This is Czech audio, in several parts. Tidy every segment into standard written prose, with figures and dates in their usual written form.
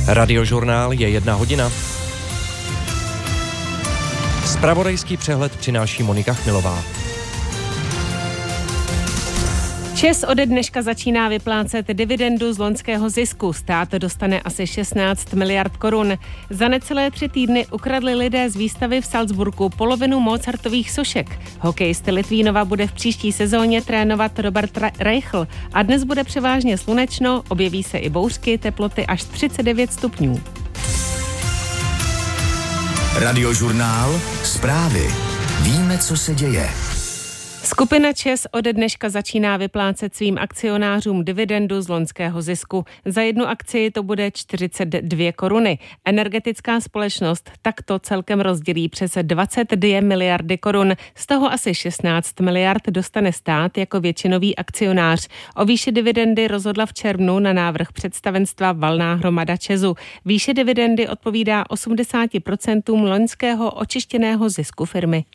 Radiožurnál je 1 hodina. Zpravodajský přehled přináší Monika Chmilová. ČEZ ode dneška začíná vyplácet dividendu z loňského zisku. Stát dostane asi 16 miliard korun. Za necelé 3 týdny ukradli lidé z výstavy v Salzburgu polovinu Mozartových sošek. Hokejisty Litvínova bude v příští sezóně trénovat Robert Reichl a dnes bude převážně slunečno, objeví se i bouřky, teploty až 39 stupňů. Radiožurnál, zprávy. Víme, co se děje. Skupina ČEZ ode dneška začíná vyplácet svým akcionářům dividendu z loňského zisku. Za jednu akci to bude 42 koruny. Energetická společnost takto celkem rozdělí přes 22 miliardy korun. Z toho asi 16 miliard dostane stát jako většinový akcionář. O výši dividendy rozhodla v červnu na návrh představenstva valná hromada ČEZu. Výše dividendy odpovídá 80% loňského očištěného zisku firmy.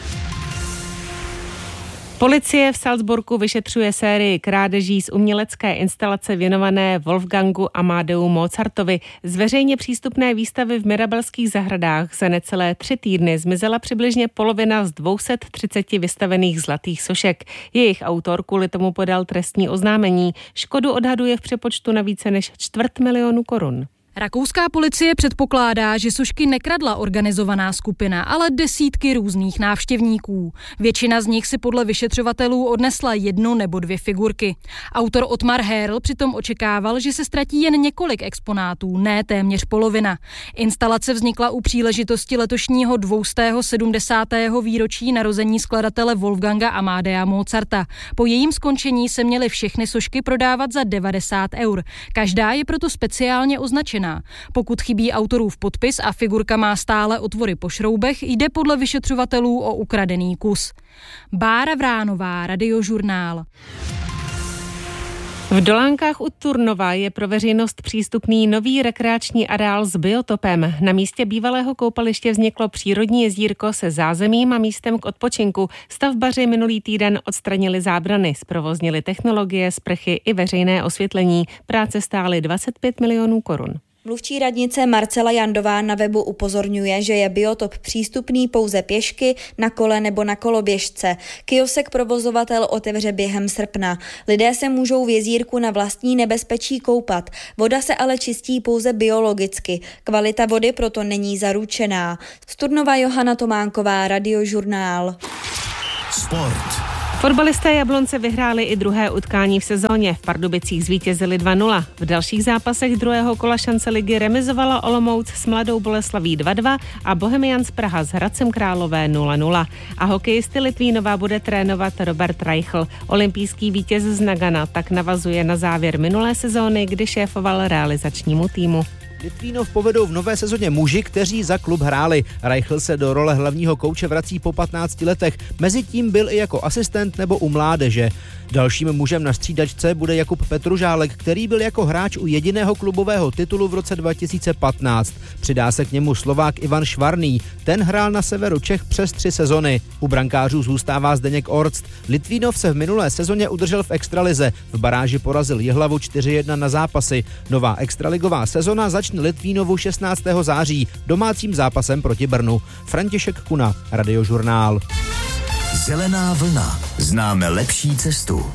Policie v Salzburgu vyšetřuje sérii krádeží z umělecké instalace věnované Wolfgangu Amadeu Mozartovi. Z veřejně přístupné výstavy v Mirabelských zahradách za necelé 3 týdny zmizela přibližně polovina z 230 vystavených zlatých sošek. Jejich autor kvůli tomu podal trestní oznámení. Škodu odhaduje v přepočtu na více než 250 000 korun. Rakouská policie předpokládá, že sošky nekradla organizovaná skupina, ale desítky různých návštěvníků. Většina z nich si podle vyšetřovatelů odnesla 1 nebo 2 figurky. Autor Otmar Herl přitom očekával, že se ztratí jen několik exponátů, ne téměř polovina. Instalace vznikla u příležitosti letošního 270. výročí narození skladatele Wolfganga Amadea Mozarta. Po jejím skončení se měly všechny sošky prodávat za 90 €. Každá je proto speciálně označená. Pokud chybí autorův podpis a figurka má stále otvory po šroubech, jde podle vyšetřovatelů o ukradený kus. Bára Vránová, Radiožurnál. V Dolánkách u Turnova je pro veřejnost přístupný nový rekreační areál s biotopem. Na místě bývalého koupaliště vzniklo přírodní jezírko se zázemím a místem k odpočinku. Stavbaři minulý týden odstranili zábrany, zprovoznili technologie, sprchy i veřejné osvětlení. Práce stály 25 milionů korun. Mluvčí radnice Marcela Jandová na webu upozorňuje, že je biotop přístupný pouze pěšky, na kole nebo na koloběžce. Kiosek provozovatel otevře během srpna. Lidé se můžou v jezírku na vlastní nebezpečí koupat. Voda se ale čistí pouze biologicky. Kvalita vody proto není zaručená. Z Turnova Johana Tománková, Radiožurnál. Sport. Fotbalisté Jablonce vyhráli i druhé utkání v sezóně. V Pardubicích zvítězili 2-0. V dalších zápasech druhého kola šance ligy remizovala Olomouc s Mladou Boleslaví 2-2 a Bohemians Praha s Hradcem Králové 0-0. A hokejisty Litvínova bude trénovat Robert Reichl. Olympijský vítěz z Nagana tak navazuje na závěr minulé sezóny, kdy šéfoval realizačnímu týmu. Litvínov povedou v nové sezóně muži, kteří za klub hráli. Reichl se do role hlavního kouče vrací po 15 letech. Mezitím byl i jako asistent nebo u mládeže. Dalším mužem na střídačce bude Jakub Petružálek, který byl jako hráč u jediného klubového titulu v roce 2015. Přidá se k němu Slovák Ivan Švarný. Ten hrál na severu Čech přes 3 sezony. U brankářů zůstává Zdeněk Orct. Litvínov se v minulé sezóně udržel v extralize. V baráži porazil Jihlavu 4-1 na zápasy. Nová extraligová sezona začne Litvínovu 16. září domácím zápasem proti Brnu. František Kuna, Radiožurnál. Zelená vlna. Známe lepší cestu.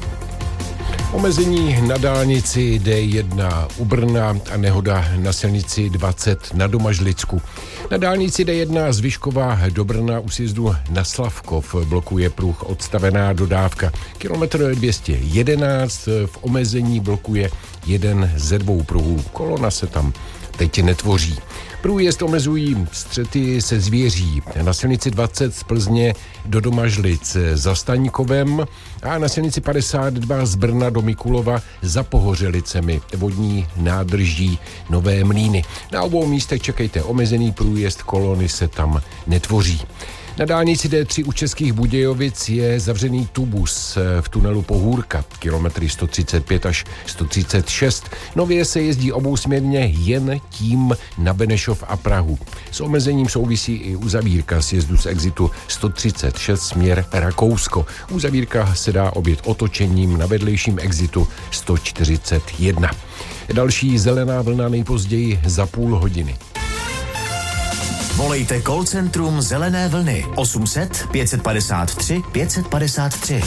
Omezení na dálnici D1 u Brna a nehoda na silnici 20 na Domažlicku. Na dálnici D1 z Vyškova do Brna u sjezdu na Slavkov blokuje pruh odstavená dodávka. Kilometr 211 v omezení blokuje jeden ze 2 pruhů. Kolona se tam teď netvoří. Průjezd omezují střety se zvěří na silnici 20 z Plzně do Domažlic za Staňkovem a na silnici 52 z Brna do Mikulova za Pohořelicemi, vodní nádrží Nové Mlýny. Na obou místech čekejte omezený průjezd, kolony se tam netvoří. Na dálnici D3 u Českých Budějovic je zavřený tubus v tunelu Pohůrka, kilometry 135 až 136. Nově se jezdí obousměrně jen tím na Benešov a Prahu. S omezením souvisí i uzavírka sjezdu z exitu 136 směr Rakousko. Uzavírka se dá objet otočením na vedlejším exitu 141. Další zelená vlna nejpozději za půl hodiny. Volejte call centrum Zelené vlny 800 553 553.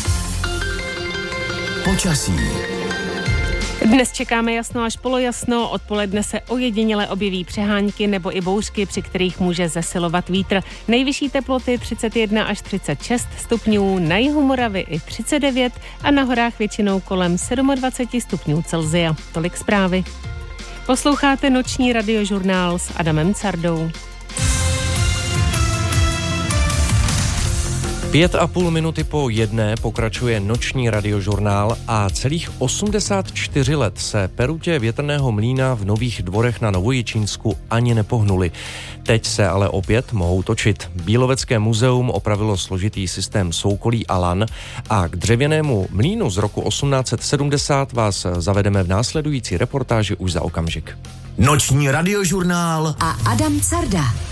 Počasí. Dnes čekáme jasno až polojasno, odpoledne se ojediněle objeví přehánky nebo i bouřky, při kterých může zesilovat vítr. Nejvyšší teploty 31 až 36 stupňů, na jihu Moravy i 39 a na horách většinou kolem 27 stupňů Celsia. Tolik zprávy. Posloucháte noční radiožurnál s Adamem Cardou. 5,5 minuty po 1 pokračuje noční radiožurnál a celých 84 let se perutě větrného mlýna v Nových Dvorech na Novojičínsku ani nepohnuli. Teď se ale opět mohou točit. Bílovecké muzeum opravilo složitý systém soukolí a lan a k dřevěnému mlýnu z roku 1870 vás zavedeme v následující reportáži už za okamžik. Noční radiožurnál a Adam Carda.